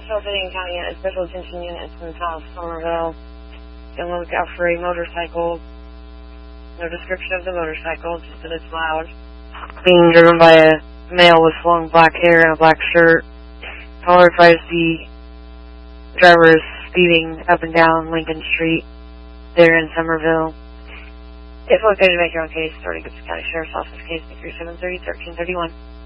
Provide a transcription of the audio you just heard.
Charles City County and Special Attention Units in South Somerville. Be on the lookout for a motorcycle. No description of the motorcycle, just that it's loud. Being driven by a male with long black hair and a black shirt. Caller advised the driver is speeding up and down Lincoln Street there in Somerville. If located, make your own case. Authority Gibson County Sheriff's Office, case 3730-1331.